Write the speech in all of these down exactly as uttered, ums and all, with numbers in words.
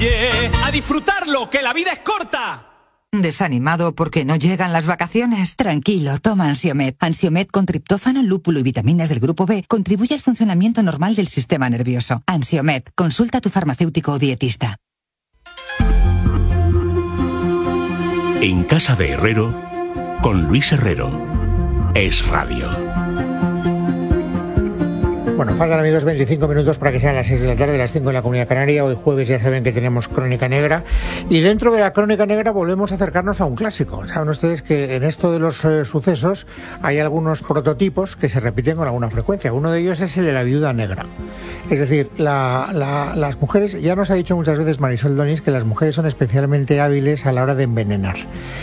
calle, a disfrutarlo, que la vida es corta. ¿Desanimado porque no llegan las vacaciones? Tranquilo, toma Ansiomed. Ansiomed con triptófano, lúpulo y vitaminas del grupo B contribuye al funcionamiento normal del sistema nervioso. Ansiomed, consulta a tu farmacéutico o dietista. En Casa de Herrero, con Luis Herrero. Es Radio. Bueno, faltan, amigos, veinticinco minutos para que sean las seis de la tarde, las cinco en la Comunidad Canaria. Hoy jueves ya saben que tenemos Crónica Negra. Y dentro de la Crónica Negra volvemos a acercarnos a un clásico. Saben ustedes que en esto de los eh, sucesos hay algunos prototipos que se repiten con alguna frecuencia. Uno de ellos es el de la viuda negra. Es decir, la, la, las mujeres, ya nos ha dicho muchas veces Marisol Donis que las mujeres son especialmente hábiles a la hora de envenenar.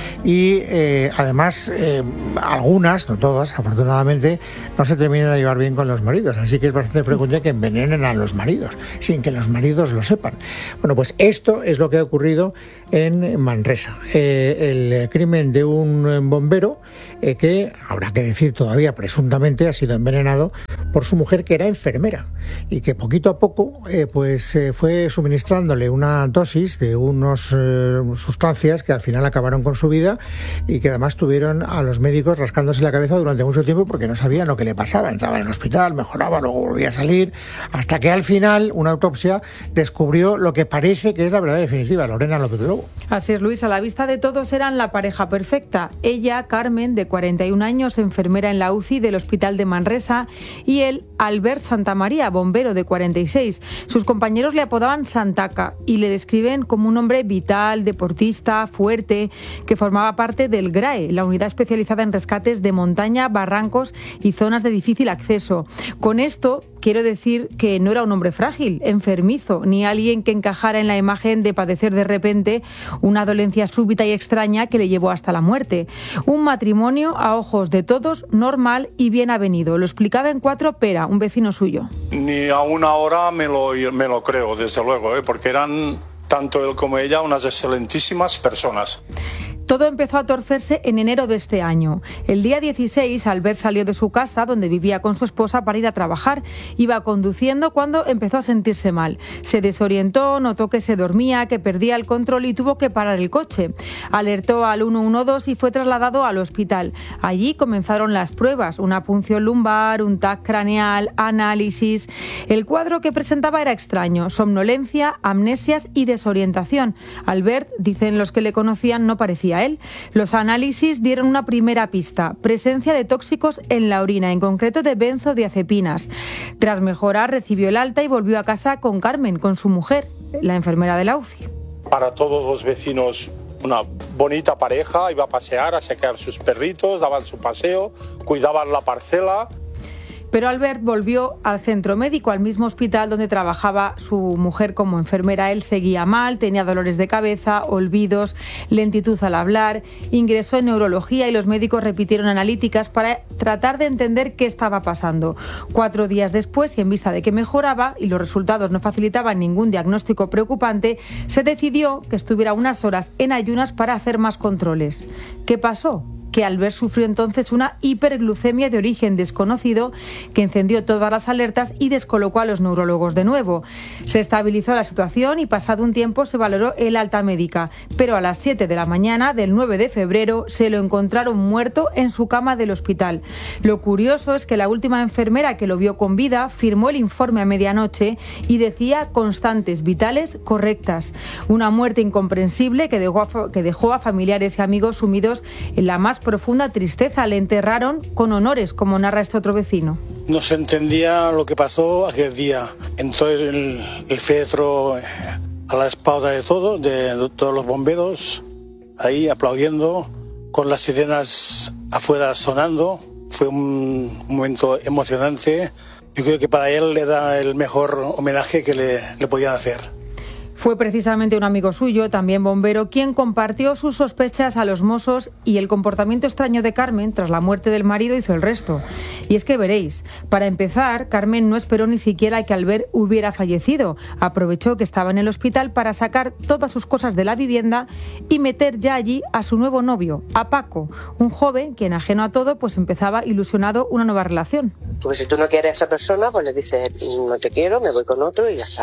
Y eh, además, eh, algunas, no todas, afortunadamente, no se terminan de llevar bien con los maridos. Así que es bastante frecuente que envenenen a los maridos, sin que los maridos lo sepan. Bueno, pues esto es lo que ha ocurrido en Manresa. Eh, el crimen de un bombero eh, que, habrá que decir todavía, presuntamente ha sido envenenado por su mujer, que era enfermera, y que poquito a poco eh, pues eh, fue suministrándole una dosis de unas eh, sustancias que al final acabaron con su vida y que además tuvieron a los médicos rascándose la cabeza durante mucho tiempo porque no sabían lo que le pasaba. Entraba en el hospital, mejoraba, luego volvía a salir, hasta que al final una autopsia descubrió lo que parece que es la verdad definitiva. Lorena López Lobo. Así es, Luis, a la vista de todos eran la pareja perfecta. Ella, Carmen, de cuarenta y un años, enfermera en la U C I del Hospital de Manresa, y él, Albert Santamaría, bombero de cuarenta y seis. Sus compañeros le apodaban Santaca y le describen como un hombre vital, deportista, fuerte, que formaba parte del GRAE, la unidad especializada en rescates de montaña, barrancos y zonas de difícil acceso. Con esto quiero decir que no era un hombre frágil, enfermizo, ni alguien que encajara en la imagen de padecer de repente una dolencia súbita y extraña que le llevó hasta la muerte. Un matrimonio, a ojos de todos, normal y bien avenido. Lo explicaba en Cuatro Pera, un vecino suyo. Ni a una hora me lo, me lo creo, desde luego, ¿eh? Porque eran, tanto él como ella, unas excelentísimas personas. Todo empezó a torcerse en enero de este año. El día dieciséis, Albert salió de su casa, donde vivía con su esposa, para ir a trabajar. Iba conduciendo cuando empezó a sentirse mal. Se desorientó, notó que se dormía, que perdía el control y tuvo que parar el coche. Alertó al uno uno dos y fue trasladado al hospital. Allí comenzaron las pruebas, una punción lumbar, un T A C craneal, análisis. El cuadro que presentaba era extraño: somnolencia, amnesias y desorientación. Albert, dicen los que le conocían, no parecía él. Los análisis dieron una primera pista: presencia de tóxicos en la orina, en concreto de benzodiazepinas. Tras mejorar, recibió el alta y volvió a casa con Carmen, con su mujer, la enfermera de la U C I. Para todos los vecinos, una bonita pareja, iba a pasear, a sacar sus perritos, daban su paseo, cuidaban la parcela. Pero Albert volvió al centro médico, al mismo hospital donde trabajaba su mujer como enfermera. Él seguía mal, tenía dolores de cabeza, olvidos, lentitud al hablar. Ingresó en neurología y los médicos repitieron analíticas para tratar de entender qué estaba pasando. Cuatro días después, y en vista de que mejoraba y los resultados no facilitaban ningún diagnóstico preocupante, se decidió que estuviera unas horas en ayunas para hacer más controles. ¿Qué pasó? Que Albert sufrió entonces una hiperglucemia de origen desconocido que encendió todas las alertas y descolocó a los neurólogos de nuevo. Se estabilizó la situación y pasado un tiempo se valoró el alta médica, pero a las siete de la mañana del nueve de febrero se lo encontraron muerto en su cama del hospital. Lo curioso es que la última enfermera que lo vio con vida firmó el informe a medianoche y decía constantes vitales correctas. Una muerte incomprensible que dejó a, que dejó a familiares y amigos sumidos en la más profunda tristeza. Le enterraron con honores, como narra este otro vecino. No se entendía lo que pasó aquel día. Entró el, el féretro a la espalda de todos, de todos los bomberos, ahí aplaudiendo, con las sirenas afuera sonando. Fue un momento emocionante. Yo creo que para él le da el mejor homenaje que le, le podían hacer. Fue precisamente un amigo suyo, también bombero, quien compartió sus sospechas a los mozos, y el comportamiento extraño de Carmen tras la muerte del marido hizo el resto. Y es que veréis, para empezar, Carmen no esperó ni siquiera que Albert hubiera fallecido. Aprovechó que estaba en el hospital para sacar todas sus cosas de la vivienda y meter ya allí a su nuevo novio, a Paco, un joven quien, ajeno a todo, pues empezaba ilusionado una nueva relación. Pues si tú no quieres a esa persona, pues le dices, no te quiero, me voy con otro y ya está.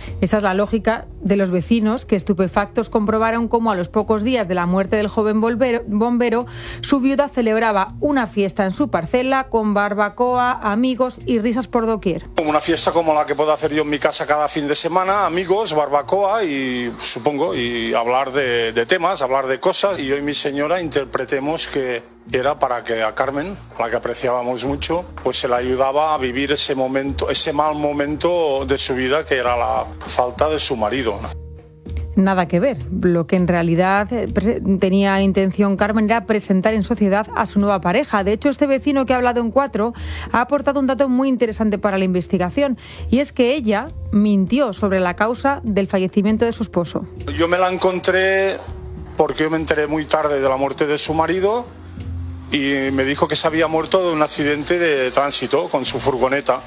Esa es la lógica de los vecinos, que estupefactos comprobaron cómo a los pocos días de la muerte del joven bombero, bombero su viuda celebraba una fiesta en su parcela con barbacoa, amigos y risas por doquier. Una fiesta como la que puedo hacer yo en mi casa cada fin de semana, amigos, barbacoa y supongo, y hablar de, de temas, hablar de cosas. Y yo y mi señora interpretemos que era para que a Carmen, a la que apreciábamos mucho, pues se le ayudaba a vivir ese momento, ese mal momento de su vida, que era la falta de su marido. Nada que ver. Lo que en realidad tenía intención Carmen era presentar en sociedad a su nueva pareja. De hecho, este vecino que ha hablado en Cuatro ha aportado un dato muy interesante para la investigación, y es que ella mintió sobre la causa del fallecimiento de su esposo. Yo me la encontré porque yo me enteré muy tarde de la muerte de su marido y me dijo que se había muerto de un accidente de tránsito con su furgoneta.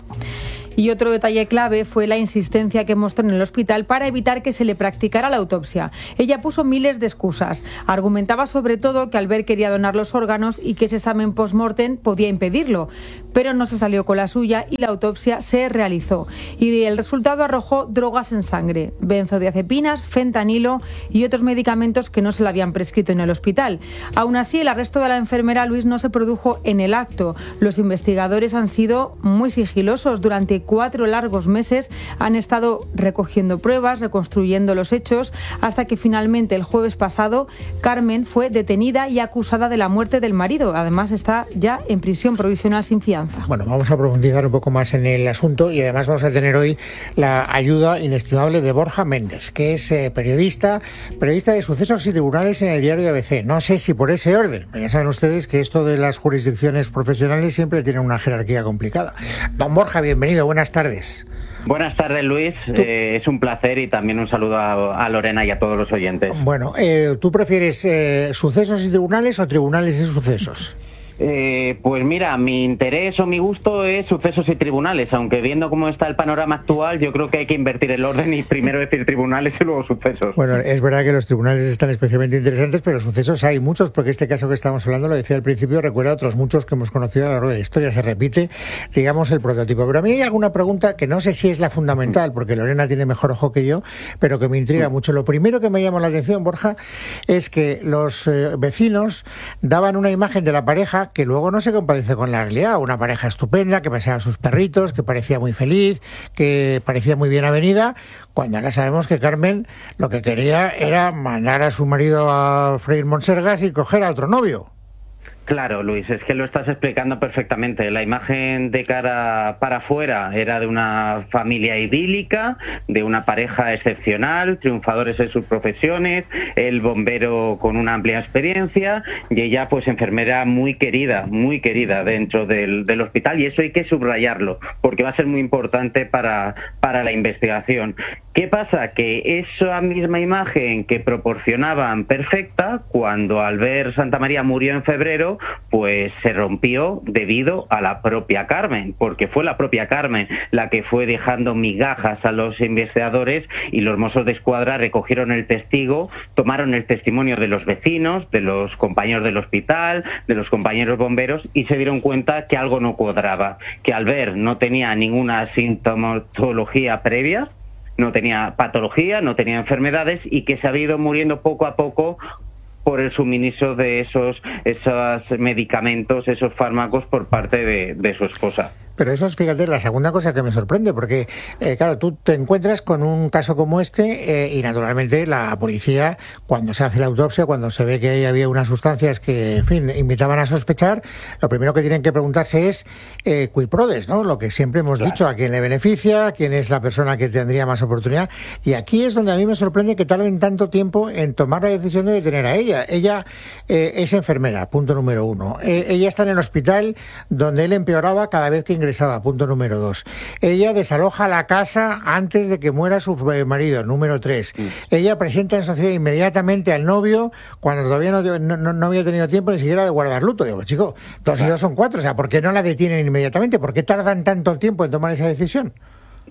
Y otro detalle clave fue la insistencia que mostró en el hospital para evitar que se le practicara la autopsia. Ella puso miles de excusas. Argumentaba sobre todo que Albert quería donar los órganos y que ese examen post-mortem podía impedirlo. Pero no se salió con la suya y la autopsia se realizó. Y el resultado arrojó drogas en sangre, benzodiazepinas, fentanilo y otros medicamentos que no se le habían prescrito en el hospital. Aún así, el arresto de la enfermera, Luis, no se produjo en el acto. Los investigadores han sido muy sigilosos. Durante cuatro largos meses han estado recogiendo pruebas, reconstruyendo los hechos, hasta que finalmente el jueves pasado Carmen fue detenida y acusada de la muerte del marido. Además está ya en prisión provisional sin fianza. Bueno, vamos a profundizar un poco más en el asunto y además vamos a tener hoy la ayuda inestimable de Borja Méndez, que es eh, periodista, periodista de sucesos y tribunales en el diario A B C. No sé si por ese orden. Ya saben ustedes que esto de las jurisdicciones profesionales siempre tiene una jerarquía complicada. Don Borja, bienvenido. Buenas tardes. Buenas tardes, Luis. Eh, es un placer y también un saludo a, a Lorena y a todos los oyentes. Bueno, eh, ¿tú prefieres eh, sucesos y tribunales o tribunales y sucesos? Eh, pues mira, mi interés o mi gusto es sucesos y tribunales, aunque viendo cómo está el panorama actual, yo creo que hay que invertir el orden y primero decir tribunales y luego sucesos. Bueno, es verdad que los tribunales están especialmente interesantes, pero sucesos hay muchos, porque este caso que estamos hablando, lo decía al principio, recuerda a otros muchos que hemos conocido a lo largo de la historia. Se repite, digamos, el prototipo. Pero a mí hay alguna pregunta que no sé si es la fundamental, porque Lorena tiene mejor ojo que yo, pero que me intriga mucho. Lo primero que me llamó la atención, Borja, es que los eh, vecinos daban una imagen de la pareja que luego no se compadece con la realidad. Una pareja estupenda, que paseaba a sus perritos, que parecía muy feliz, que parecía muy bien avenida, cuando ahora sabemos que Carmen lo que quería era mandar a su marido a freír monsergas y coger a otro novio. Claro, Luis, es que lo estás explicando perfectamente. La imagen de cara para afuera era de una familia idílica, de una pareja excepcional, triunfadores en sus profesiones, el bombero con una amplia experiencia y ella pues enfermera muy querida, muy querida dentro del, del hospital, y eso hay que subrayarlo porque va a ser muy importante para, para la investigación. ¿Qué pasa? Que esa misma imagen que proporcionaban perfecta, cuando Albert Santamaría murió en febrero, pues se rompió debido a la propia Carmen, porque fue la propia Carmen la que fue dejando migajas a los investigadores y los Mossos de Escuadra recogieron el testigo, tomaron el testimonio de los vecinos, de los compañeros del hospital, de los compañeros bomberos y se dieron cuenta que algo no cuadraba, que Albert no tenía ninguna sintomatología previa, no tenía patología, no tenía enfermedades y que se había ido muriendo poco a poco por el suministro de esos, esos medicamentos, esos fármacos por parte de, de su esposa. Pero eso es, fíjate, la segunda cosa que me sorprende, porque, eh, claro, tú te encuentras con un caso como este eh, y, naturalmente, la policía, cuando se hace la autopsia, cuando se ve que ahí había unas sustancias que, en fin, invitaban a sospechar, lo primero que tienen que preguntarse es eh, cui prodest, ¿no? Lo que siempre hemos claro. dicho, a quién le beneficia, quién es la persona que tendría más oportunidad. Y aquí es donde a mí me sorprende que tarden tanto tiempo en tomar la decisión de detener a ella. Ella eh, es enfermera, punto número uno. Eh, ella está en el hospital donde él empeoraba cada vez que ingresaba. Punto número dos. Ella desaloja la casa antes de que muera su marido. Número tres. Mm. Ella presenta en sociedad inmediatamente al novio cuando todavía no, no, no había tenido tiempo ni siquiera de guardar luto. Digo, chico, dos y dos son cuatro. O sea, ¿por qué no la detienen inmediatamente? ¿Por qué tardan tanto tiempo en tomar esa decisión?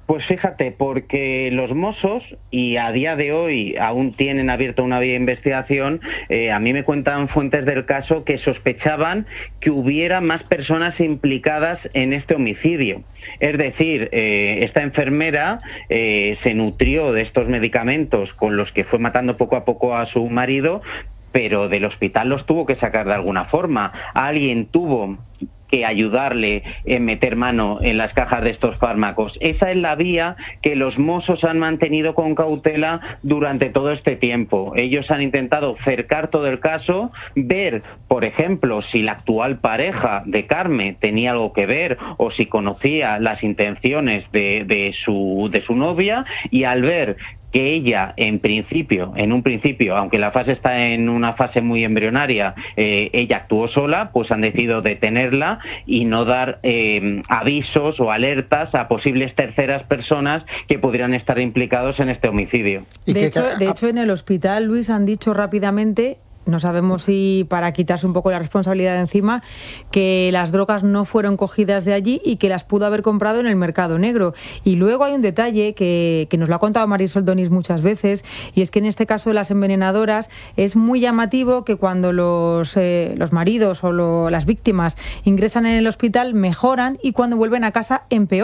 Pues fíjate, porque los Mossos, y a día de hoy aún tienen abierta una vía de investigación, eh, a mí me cuentan fuentes del caso que sospechaban que hubiera más personas implicadas en este homicidio. Es decir, eh, esta enfermera eh, se nutrió de estos medicamentos con los que fue matando poco a poco a su marido, pero del hospital los tuvo que sacar de alguna forma. Alguien tuvo que ayudarle en meter mano en las cajas de estos fármacos. Esa es la vía que los Mossos han mantenido con cautela durante todo este tiempo. Ellos han intentado cercar todo el caso, ver, por ejemplo, si la actual pareja de Carme tenía algo que ver o si conocía las intenciones de, de su, de su novia, y al ver que ella, en principio, en un principio, aunque la fase está en una fase muy embrionaria, eh, ella actuó sola, pues han decidido detenerla y no dar eh, avisos o alertas a posibles terceras personas que podrían estar implicados en este homicidio. De hecho, de hecho, en el hospital, Luis, han dicho rápidamente, no sabemos si para quitarse un poco la responsabilidad de encima, que las drogas no fueron cogidas de allí y que las pudo haber comprado en el mercado negro. Y luego hay un detalle que, que nos lo ha contado Marisol Donís muchas veces, y es que en este caso de las envenenadoras es muy llamativo que cuando los, eh, los maridos o lo, las víctimas ingresan en el hospital mejoran y cuando vuelven a casa empeoran.